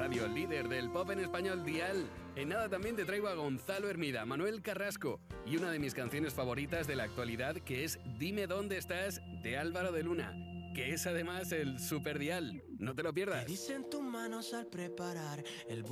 radio líder del pop en español Dial. En nada también te traigo a Gonzalo Hermida, Manuel Carrasco y una de mis canciones favoritas de la actualidad, que es Dime dónde estás, de Álvaro de Luna, que es además el Super Dial. No te lo pierdas. ¿Qué dicen tus manos al preparar el